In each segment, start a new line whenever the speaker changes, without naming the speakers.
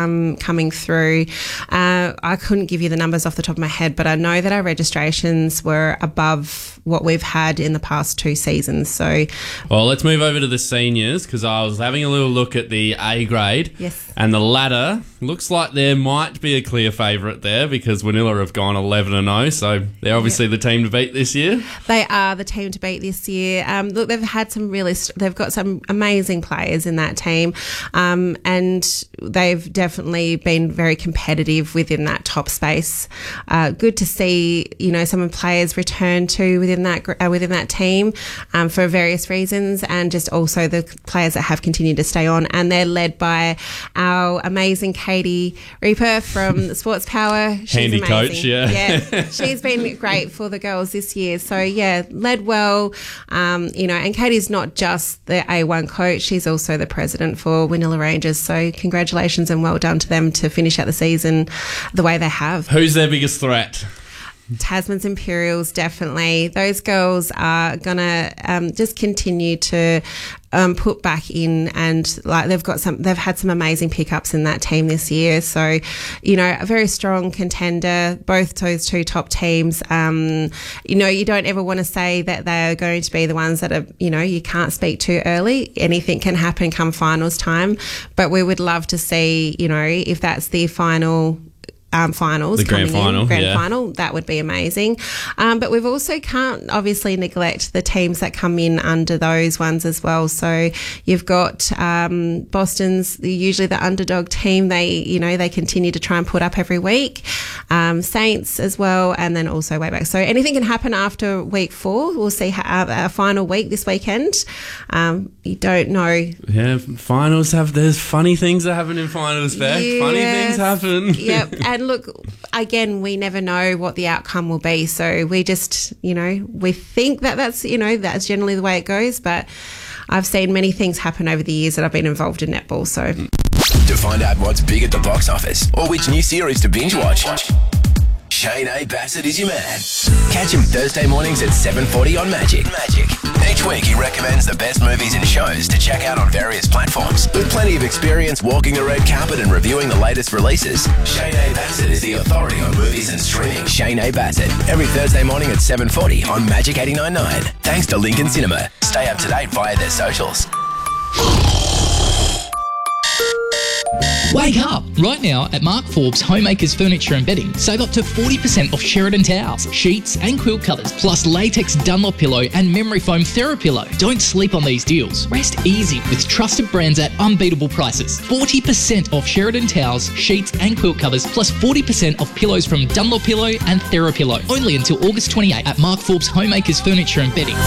coming through. I couldn't give you the numbers off the top of my head, but I know that our registrations were above what we've had in the past 2 seasons. So,
well, let's move over to the seniors, because I was having a little look at the A grade.
Yes.
And the ladder looks like there might be a clear favourite there, because Wanilla have gone 11-0, so they're obviously the team to beat this year.
They are the team to beat this year. Look, they've got some amazing players in that team, and they've definitely been very competitive within that top space. Good to see, some of the players return to within that team for various reasons, and just also the players that have continued to stay on, and they're led by our amazing Katie Reaper from Sports Power. She's
handy
amazing.
coach,
yeah. She's been great for the girls this year. So led well. And Katie's not just the A1 coach; she's also the president for Wanilla Rangers. So congratulations and well done to them to finish out the season the way they have.
Who's their biggest threat?
Tasman's Imperials, definitely. Those girls are gonna just continue to put back in, and they've had some amazing pickups in that team this year. So, a very strong contender, both those 2 top teams. You don't ever want to say that they're going to be the ones that are, you can't speak too early. Anything can happen come finals time, but we would love to see, if that's the final finals,
the grand final,
that would be amazing. But we've also can't obviously neglect the teams that come in under those ones as well. So you've got Boston's usually the underdog team. They continue to try and put up every week. Saints as well, and then also way back. So anything can happen after week 4. We'll see a final week this weekend. You don't know.
Yeah, finals there's funny things that happen in finals, Beck. Yes. Funny things happen.
Yep. And look, again, we never know what the outcome will be. So we just, we think that's generally the way it goes. But I've seen many things happen over the years that I've been involved in netball. So
to find out what's big at the box office or which new series to binge watch, Shane A. Bassett is your man. Catch him Thursday mornings at 7:40 on Magic. Each week he recommends the best movies and shows to check out on various platforms. With plenty of experience walking the red carpet and reviewing the latest releases, Shane A. Bassett is the authority on movies and streaming. Shane A. Bassett, every Thursday morning at 7:40 on Magic 89.9. Thanks to Lincoln Cinema. Stay up to date via their socials.
Wake up! Right now at Mark Forbes Homemakers Furniture and Bedding, save up to 40% off Sheridan towels, sheets and quilt covers, plus latex Dunlop pillow and memory foam TheraPillow. Don't sleep on these deals. Rest easy with trusted brands at unbeatable prices. 40% off Sheridan towels, sheets and quilt covers, plus 40% off pillows from Dunlop Pillow and TheraPillow. Only until August 28 at Mark Forbes Homemakers Furniture and Bedding.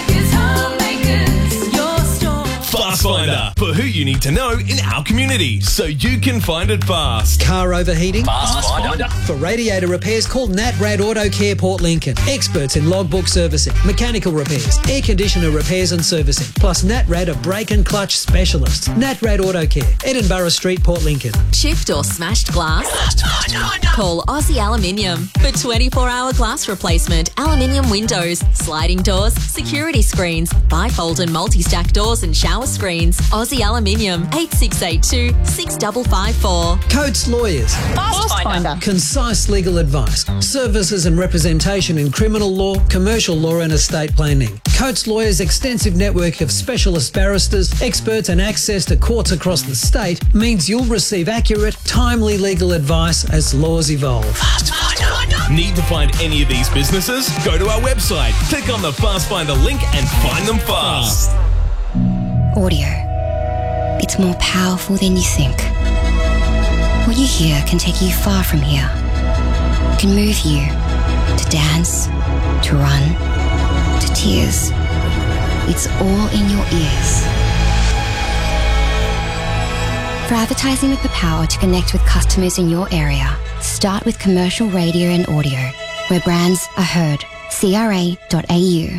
Fast Finder, for who you need to know in our community, so you can find it fast.
Car overheating?
Fast Finder.
For radiator repairs, call NatRad Auto Care Port Lincoln. Experts in logbook servicing, mechanical repairs, air conditioner repairs and servicing. Plus NatRad are brake and clutch specialists. NatRad Auto Care, Edinburgh Street, Port Lincoln.
Chipped or smashed glass? Call Aussie Aluminium for 24-hour glass replacement, aluminium windows, sliding doors, security screens, bifold and multi-stack doors and shower screens. Aussie Aluminium, 8682 6554.
Coates Lawyers.
Fast Finder.
Concise legal advice, services and representation in criminal law, commercial law and estate planning. Coates Lawyers' extensive network of specialist barristers, experts and access to courts across the state means you'll receive accurate, timely legal advice as laws evolve.
Fast Finder. Need to find any of these businesses? Go to our website, click on the Fast Finder link and find them fast.
Audio. It's more powerful than you think. What you hear can take you far from here. It can move you to dance, to run, to tears. It's all in your ears. For advertising with the power to connect with customers in your area, start with commercial radio and audio, where brands are heard. CRA.au.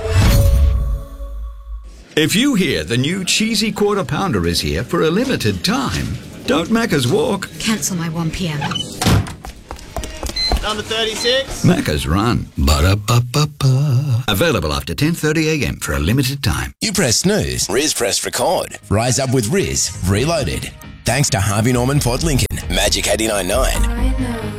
If you hear the new cheesy quarter pounder is here for a limited time, don't Macca's walk.
Cancel my 1 p.m.
Number 36.
Macca's run. Ba-da-ba-ba-ba. Available after 10:30 a.m. for a limited time.
You press snooze, Riz pressed record. Rise up with Riz Reloaded. Thanks to Harvey Norman Port Lincoln, Magic 89.9.